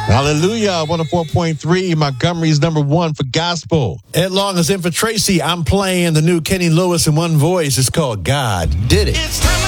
Hallelujah. 104.3, Montgomery's number one for gospel. Ed Long is in for Tracy. I'm playing the new Kenny Lewis in one voice. It's called God Did It.